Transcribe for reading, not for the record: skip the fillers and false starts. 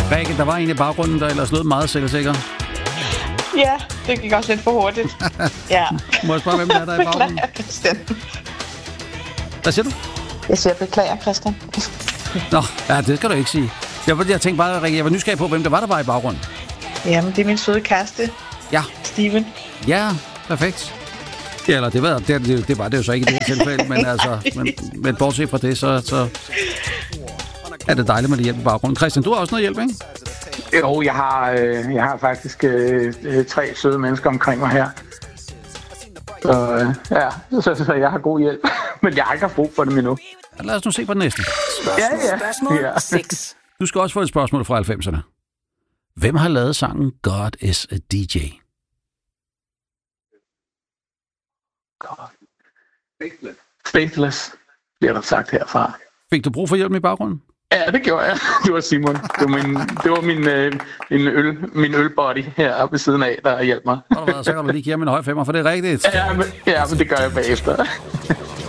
Rikke, der var en i baggrunden, der ellers lød meget selvsikker. Ja, det gik også lidt for hurtigt. Ja. Må jeg spørge, hvem der er i baggrunden? Beklager, Christian. Hvad siger du? Jeg siger beklager, Christian. Nå, ja, det skal du ikke sige. Jeg tænkte bare, Rikke, jeg var nysgerrig på, hvem der var i baggrunden. Jamen, det er min søde kæreste. Ja. Steven. Ja, perfekt. Ja, eller det var det jo så ikke i det her tilfælde, men altså, men bortset fra det, så er det dejligt med det hjælp i baggrunden. Christian, du har også noget hjælp, ikke? Jo, jeg har faktisk 3 søde mennesker omkring mig her. Så jeg har god hjælp. Men jeg har ikke haft brug for dem endnu. Lad os nu se på den næste. Ja. Du skal også få et spørgsmål fra 90'erne. Hvem har lavet sangen God is a DJ? Faithless, bliver der sagt herfra. Fik du brug for hjælp i baggrunden? Ja, det gjorde jeg. Det var Simon. Det var min ølbody heroppe ved siden af, der hjalp mig. Så kan du lige give ham en høj femmer, for det er rigtigt. Ja, men det gør jeg bagefter.